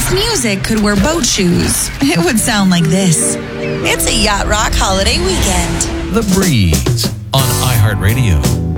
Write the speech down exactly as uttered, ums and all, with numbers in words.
this music could wear boat shoes, it would sound like this. It's a Yacht Rock holiday weekend. The Breeze on iHeartRadio.